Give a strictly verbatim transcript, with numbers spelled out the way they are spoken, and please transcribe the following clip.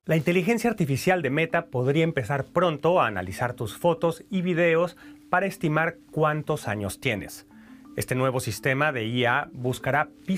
La inteligencia artificial de Meta podría empezar pronto a analizar tus fotos y videos para estimar cuántos años tienes. Este nuevo sistema de I A buscará pistas